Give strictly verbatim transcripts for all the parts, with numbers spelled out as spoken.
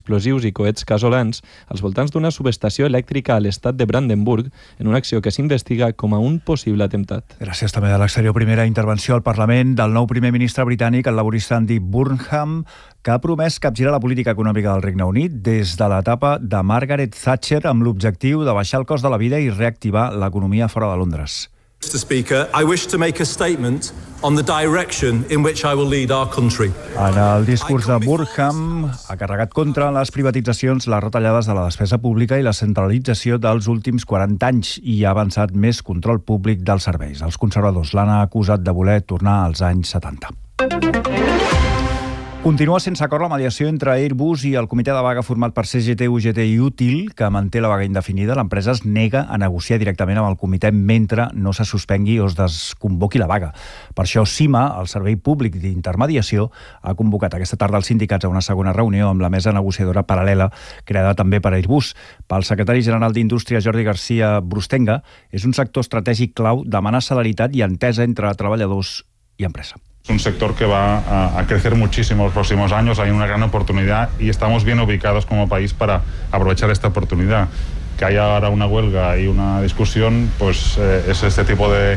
explosius i coets casolans als voltants d'una subestació elèctrica a l'estat de Brandenburg en una acció que s'investiga com a un possible atemptat. Gràcies també de l'exterior. Primera intervenció al Parlament del nou primer ministre britànic, el laborista Andy Burnham, que ha promès capgirar la política econòmica del Regne Unit des de l'etapa de Margaret Thatcher amb l'objectiu de baixar el cost de la vida i reactivar l'economia fora de Londres. mister Speaker, I wish to make a statement on the direction in which I will lead our country. En el discurs de Burnham ha carregat contra les privatitzacions, les retallades de la despesa pública i la centralització dels últims quaranta anys i ha avançat més control públic dels serveis. Els conservadors l'han acusat de voler tornar als anys setanta. Continua sense acord la mediació entre Airbus i el comitè de vaga format per C G T, U G T i Útil, que manté la vaga indefinida. L'empresa es nega a negociar directament amb el comitè mentre no se suspengui o es desconvoqui la vaga. Per això, CIMA, el Servei Públic d'Intermediació, ha convocat aquesta tarda els sindicats a una segona reunió amb la mesa negociadora paral·lela creada també per Airbus. Pel secretari general d'Indústria, Jordi García Brustenga, és un sector estratègic clau, demana celeritat i entesa entre treballadors y empresa. Es un sector que va a, a crecer muchísimo en los próximos años, hay una gran oportunidad y estamos bien ubicados como país para aprovechar esta oportunidad. Que haya ahora una huelga y una discusión, pues eh, es este tipo de,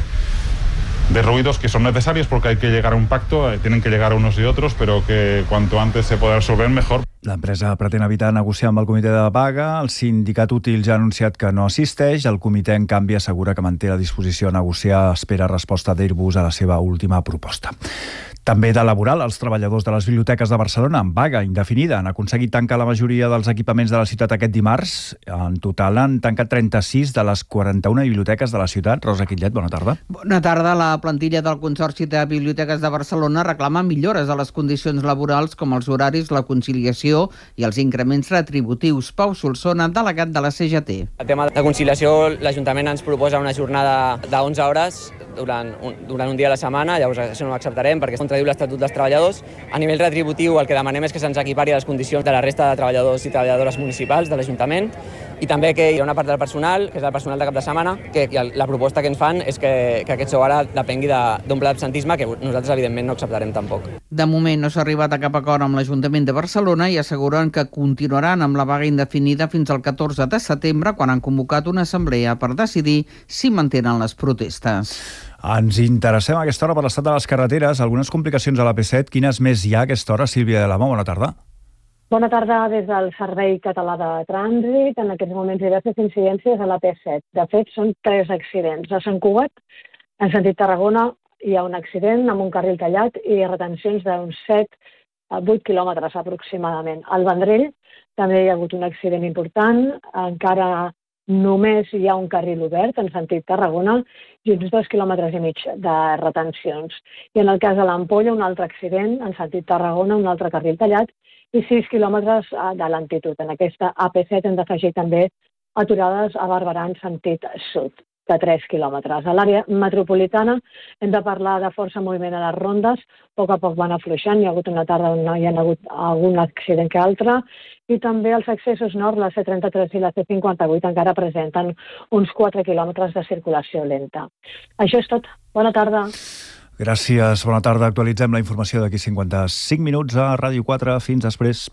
de ruidos que son necesarios porque hay que llegar a un pacto, eh, tienen que llegar unos y otros, pero que cuanto antes se pueda resolver mejor. L'empresa pretén evitar negociar amb el comitè de vaga. El sindicat Útil ja ha anunciat que no assisteix. El comitè, en canvi, assegura que manté la disposició a negociar. Espera resposta d'Airbus a la seva última proposta. També de laboral, els treballadors de les biblioteques de Barcelona en vaga indefinida han aconseguit tancar la majoria dels equipaments de la ciutat aquest dimarts. En total han tancat trenta-sis de les quaranta-una biblioteques de la ciutat. Rosa Quillet, bona tarda. Bona tarda. La plantilla del Consorci de Biblioteques de Barcelona reclama millores a les condicions laborals com els horaris, la conciliació i els increments retributius. Pau Solsona, delegat de la C G T. El tema de conciliació, l'Ajuntament ens proposa una jornada d'onze hores durant un, durant un dia a la setmana, llavors això no ho acceptarem perquè contradiu l'Estatut dels Treballadors. A nivell retributiu el que demanem és que se'ns equipari a les condicions de la resta de treballadors i treballadores municipals de l'Ajuntament i també que hi ha una part del personal, que és el personal de cap de setmana, que la proposta que ens fan és que, que aquest sou ara depengui d'un pla d'absentisme que nosaltres evidentment no acceptarem tampoc. De moment no s'ha arribat a cap acord amb l'Ajuntament de Barcelona i asseguren que continuaran amb la vaga indefinida fins al catorze de setembre, quan han convocat una assemblea per decidir si mantenen les protestes. Ens interessem a aquesta hora per l'estat de les carreteres. Algunes complicacions a la P set. Quines més hi ha a aquesta hora? Sílvia de la Mó, bona tarda. Bona tarda des del Servei Català de Trànsit. En aquests moments diverses incidències a la P set. De fet, són tres accidents. A Sant Cugat, en sentit Tarragona, hi ha un accident amb un carril tallat i retencions d'uns set a vuit quilòmetres aproximadament. Al Vendrell també hi ha hagut un accident important. Encara només hi ha un carril obert en sentit Tarragona i uns dos quilòmetres i mig de retencions. I en el cas de l'Ampolla, un altre accident en sentit Tarragona, un altre carril tallat i sis quilòmetres de lentitud. En aquesta A P set hem d'afegir també aturades a Barberà en sentit sud, de tres quilòmetres. A l'àrea metropolitana hem de parlar de força moviment a les rondes, a poc a poc van afluixant, hi ha hagut una tarda on hi ha hagut algun accident que altre, i també els accessos nord, la C trenta-tres i la C cinquanta-vuit, encara presenten uns quatre quilòmetres de circulació lenta. Això és tot. Bona tarda. Gràcies, bona tarda. Actualitzem la informació d'aquí cinquanta-cinc minuts a Ràdio quatre. Fins després.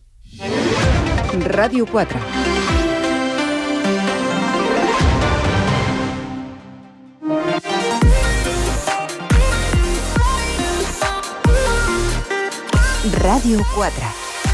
Ràdio quatre. Ràdio quatre.